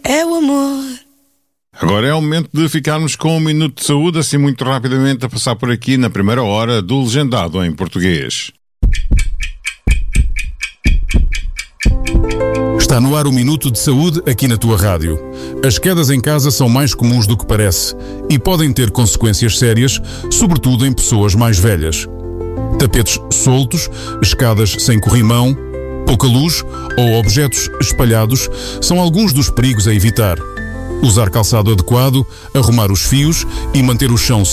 É o amor. Agora é o momento de ficarmos com um minuto de saúde, assim muito rapidamente a passar por aqui na primeira hora do Legendado em Português. Está no ar o Minuto de Saúde aqui na tua rádio. As quedas em casa são mais comuns do que parece e podem ter consequências sérias, sobretudo em pessoas mais velhas. Tapetes soltos, escadas sem corrimão, pouca luz ou objetos espalhados são alguns dos perigos a evitar. Usar calçado adequado, arrumar os fios e manter o chão